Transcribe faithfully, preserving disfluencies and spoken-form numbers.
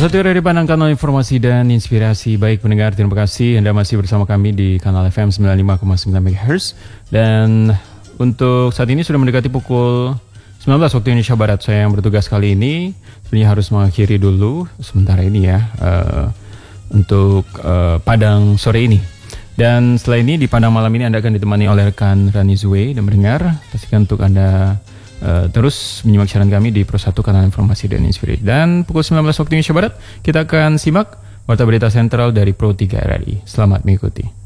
Satu dari Padang, kanal informasi dan inspirasi. Baik pendengar, terima kasih Anda masih bersama kami di kanal F M sembilan puluh lima koma sembilan MHz. Dan untuk saat ini sudah mendekati pukul sembilan belas waktu Indonesia Barat. Saya yang bertugas kali ini sebenarnya harus mengakhiri dulu sementara ini ya uh, untuk uh, Padang sore ini. Dan setelah ini di Padang malam ini Anda akan ditemani oleh rekan Rani Zue. Dan mendengar, pastikan untuk Anda Uh, terus menyimak siaran kami di Pro satu kanal informasi dan inspirasi. Dan pukul sembilan belas waktu Indonesia Barat kita akan simak warta berita sentral dari Pro tiga R R I. Selamat mengikuti.